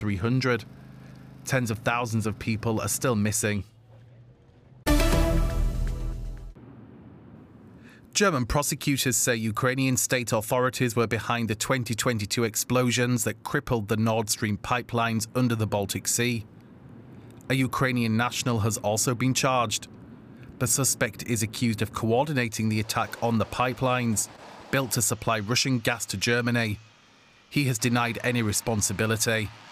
300. Tens of thousands of people are still missing. German prosecutors say Ukrainian state authorities were behind the 2022 explosions that crippled the Nord Stream pipelines under the Baltic Sea. A Ukrainian national has also been charged. The suspect is accused of coordinating the attack on the pipelines, built to supply Russian gas to Germany. He has denied any responsibility.